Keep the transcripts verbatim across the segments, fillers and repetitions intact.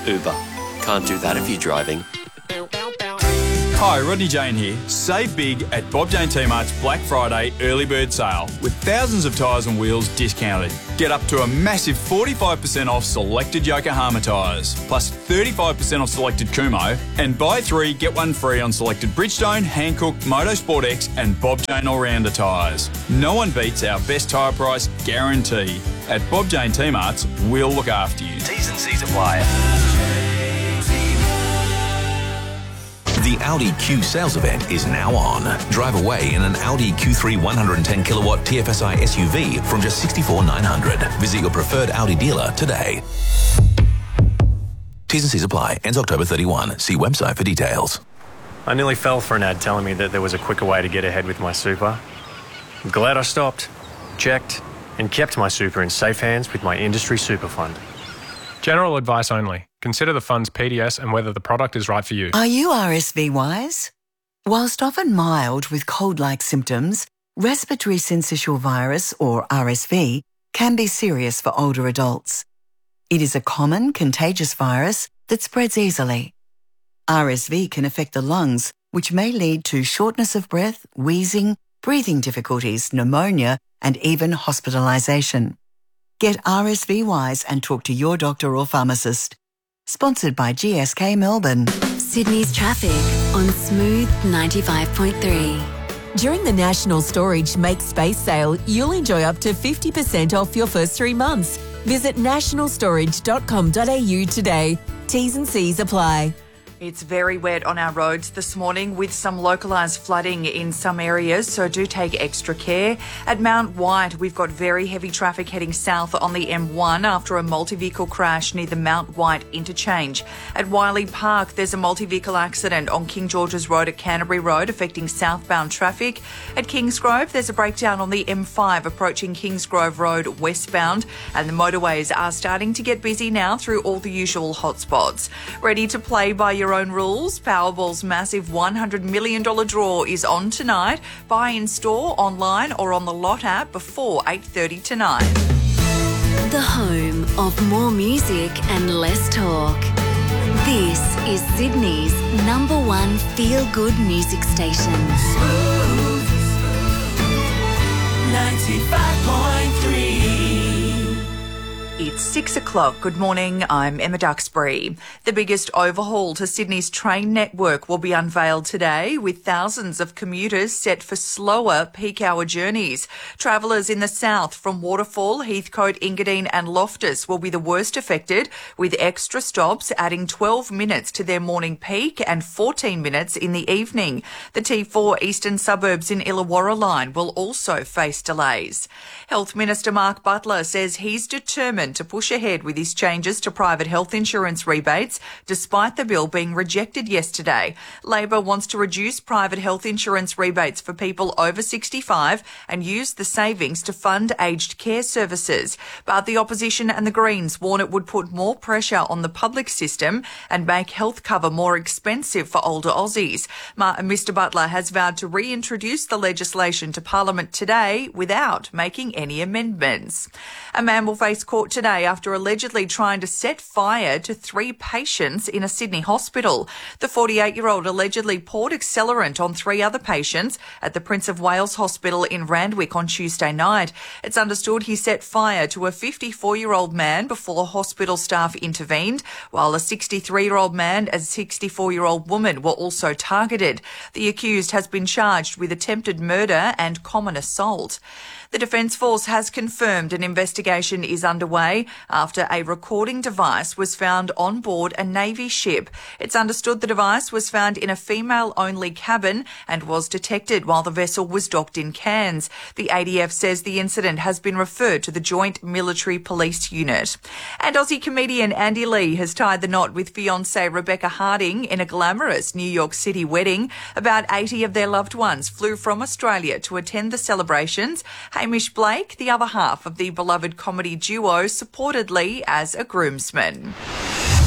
Uber. Can't do that if you're driving. Hi, Rodney Jane here. Save big at Bob Jane T-Mart's Black Friday early bird sale with thousands of tyres and wheels discounted. Get up to a massive forty-five percent off selected Yokohama tyres, plus thirty-five percent off selected Kumho, and buy three, get one free on selected Bridgestone, Hankook, Motorsport X and Bob Jane All-Rounder tyres. No one beats our best tyre price guarantee. At Bob Jane T-Mart's, we'll look after you. T's and C's apply. The Audi Q sales event is now on. Drive away in an Audi Q three one hundred ten kilowatt T F S I S U V from just sixty-four thousand nine hundred dollars. Visit your preferred Audi dealer today. T's and C's apply. Ends October thirty-first. See website for details. I nearly fell for an ad telling me that there was a quicker way to get ahead with my super. I'm glad I stopped, checked, and kept my super in safe hands with my industry super fund. General advice only. Consider the fund's P D S and whether the product is right for you. Are you R S V wise? Whilst often mild with cold-like symptoms, respiratory syncytial virus, or R S V, can be serious for older adults. It is a common, contagious virus that spreads easily. R S V can affect the lungs, which may lead to shortness of breath, wheezing, breathing difficulties, pneumonia, and even hospitalisation. Get R S V wise and talk to your doctor or pharmacist. Sponsored by G S K Melbourne. Sydney's traffic on Smooth ninety-five point three. During the National Storage Make Space sale, you'll enjoy up to fifty percent off your first three months. Visit national storage dot com dot a u today. T's and C's apply. It's very wet on our roads this morning with some localised flooding in some areas, so do take extra care. At Mount White, we've got very heavy traffic heading south on the M one after a multi-vehicle crash near the Mount White interchange. At Wiley Park, there's a multi-vehicle accident on King George's Road at Canterbury Road affecting southbound traffic. At Kingsgrove, there's a breakdown on the M five approaching Kingsgrove Road westbound, and the motorways are starting to get busy now through all the usual hotspots. Ready to play by your own rules? Powerball's massive one hundred million dollars draw is on tonight. Buy in store, online or on the Lot app before eight thirty tonight. The home of more music and less talk. This is Sydney's number one feel-good music station. ninety-five point three. It's six o'clock. Good morning. I'm Emma Duxbury. The biggest overhaul to Sydney's train network will be unveiled today, with thousands of commuters set for slower peak hour journeys. Travellers in the south from Waterfall, Heathcote, Engadine and Loftus will be the worst affected, with extra stops adding twelve minutes to their morning peak and fourteen minutes in the evening. The T four Eastern Suburbs in Illawarra line will also face delays. Health Minister Mark Butler says he's determined to push ahead with his changes to private health insurance rebates, despite the bill being rejected yesterday. Labor wants to reduce private health insurance rebates for people over sixty-five and use the savings to fund aged care services. But the opposition and the Greens warn it would put more pressure on the public system and make health cover more expensive for older Aussies. Mister Butler has vowed to reintroduce the legislation to Parliament today without making any amendments. A man will face court today after allegedly trying to set fire to three patients in a Sydney hospital. The forty-eight-year-old allegedly poured accelerant on three other patients at the Prince of Wales Hospital in Randwick on Tuesday night. It's understood he set fire to a fifty-four-year-old man before hospital staff intervened, while a sixty-three-year-old man and a sixty-four-year-old woman were also targeted. The accused has been charged with attempted murder and common assault. The Defence Force has confirmed an investigation is underway after a recording device was found on board a Navy ship. It's understood the device was found in a female-only cabin and was detected while the vessel was docked in Cairns. The A D F says the incident has been referred to the Joint Military Police Unit. And Aussie comedian Andy Lee has tied the knot with fiancée Rebecca Harding in a glamorous New York City wedding. About eighty of their loved ones flew from Australia to attend the celebrations. Hamish Blake, the other half of the beloved comedy duo, supported Lee as a groomsman.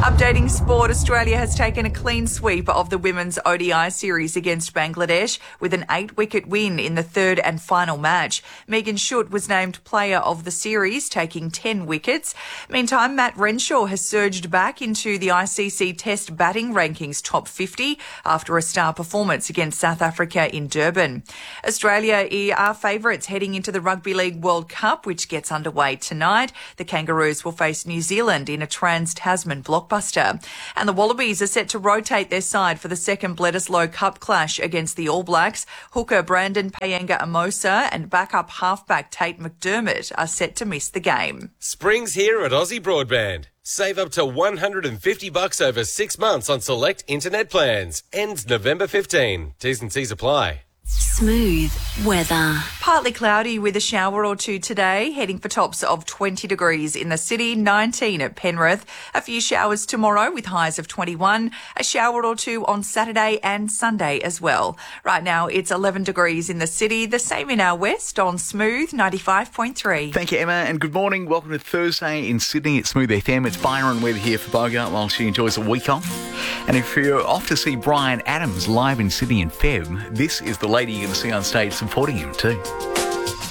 Updating sport, Australia has taken a clean sweep of the women's O D I series against Bangladesh with an eight-wicket win in the third and final match. Megan Schutt was named player of the series, taking ten wickets. Meantime, Matt Renshaw has surged back into the I C C Test batting rankings top fifty after a star performance against South Africa in Durban. Australia are favourites heading into the Rugby League World Cup, which gets underway tonight. The Kangaroos will face New Zealand in a Trans-Tasman blockbuster. And the Wallabies are set to rotate their side for the second Bledisloe Cup clash against the All Blacks. Hooker Brandon Payenga-Amosa and backup halfback Tate McDermott are set to miss the game. Spring's here at Aussie Broadband. Save up to one hundred fifty bucks over six months on select internet plans. Ends November fifteenth. T's and C's apply. Smooth weather. Partly cloudy with a shower or two today, heading for tops of twenty degrees in the city, nineteen at Penrith. A few showers tomorrow with highs of twenty-one, a shower or two on Saturday and Sunday as well. Right now it's eleven degrees in the city, the same in our west on Smooth ninety-five point three. Thank you, Emma, and good morning. Welcome to Thursday in Sydney at Smooth F M. It's Byron Weather here for Bogart while she enjoys a week off. And if you're off to see Bryan Adams live in Sydney in Feb, this is the lady you're going to see on stage supporting him too.